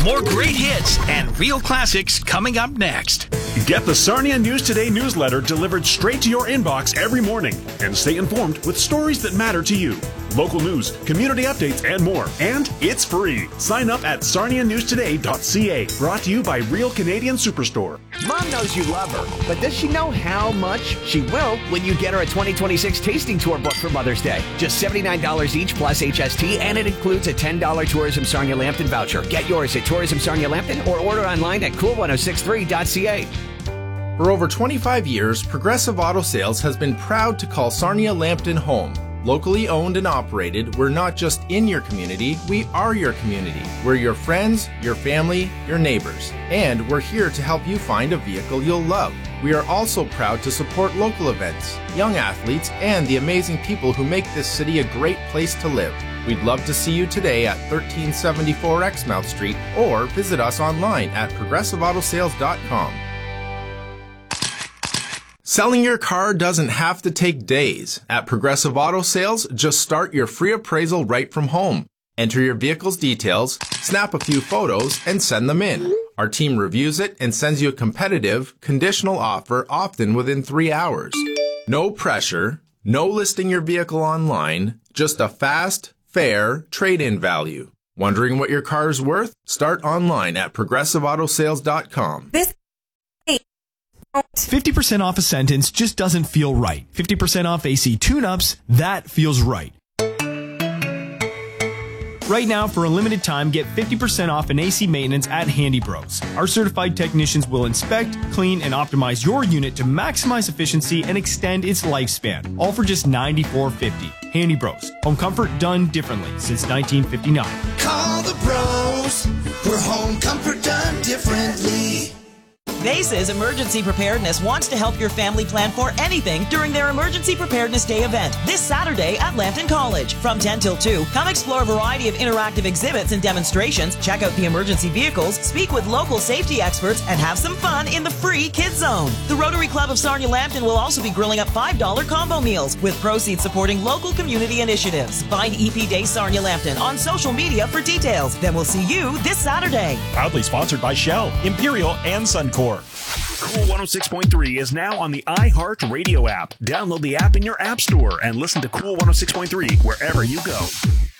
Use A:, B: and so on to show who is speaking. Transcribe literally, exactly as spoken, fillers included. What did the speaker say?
A: More great hits and real classics coming up next.
B: Get the Sarnia News Today newsletter delivered straight to your inbox every morning and stay informed with stories that matter to you. Local news, community updates, and more. And it's free. Sign up at sarnia news today dot c a. Brought to you by Real Canadian Superstore.
C: Mom knows you love her, but does she know how much? She will when you get her a twenty twenty-six tasting tour book for Mother's Day. Just seventy-nine dollars each plus H S T, and it includes a ten dollars Tourism Sarnia Lambton voucher. Get yours at Tourism Sarnia Lambton or order online at cool ten sixty-three dot c a.
D: For over twenty-five years, Progressive Auto Sales has been proud to call Sarnia Lambton home. Locally owned and operated, we're not just in your community, we are your community. We're your friends, your family, your neighbors. And we're here to help you find a vehicle you'll love. We are also proud to support local events, young athletes, and the amazing people who make this city a great place to live. We'd love to see you today at thirteen seventy-four Exmouth Street or visit us online at progressive auto sales dot com. Selling your car doesn't have to take days. At Progressive Auto Sales, just start your free appraisal right from home. Enter your vehicle's details, snap a few photos, and send them in. Our team reviews it and sends you a competitive, conditional offer, often within three hours. No pressure, no listing your vehicle online, just a fast, fair trade-in value. Wondering what your car is worth? Start online at progressive auto sales dot com.
E: This
F: fifty percent off a sentence just doesn't feel right. fifty percent off A C tune-ups, that feels right. Right now, for a limited time, get fifty percent off an A C maintenance at Handy Bros. Our certified technicians will inspect, clean, and optimize your unit to maximize efficiency and extend its lifespan, all for just ninety-four fifty. Handy Bros. Home comfort done differently since nineteen fifty-nine.
G: Call the bros. We're home comfort done differently.
H: Vases Emergency Preparedness wants to help your family plan for anything during their Emergency Preparedness Day event this Saturday at Lambton College. From ten till two, come explore a variety of interactive exhibits and demonstrations, check out the emergency vehicles, speak with local safety experts, and have some fun in the free Kids Zone. The Rotary Club of Sarnia Lambton will also be grilling up five dollar combo meals with proceeds supporting local community initiatives. Find E P Day Sarnia Lambton on social media for details. Then we'll see you this Saturday.
B: Proudly sponsored by Shell, Imperial, and Suncor.
A: Cool one oh six point three is now on the iHeart Radio app. Download the app in your app store and listen to Cool one oh six point three wherever you go.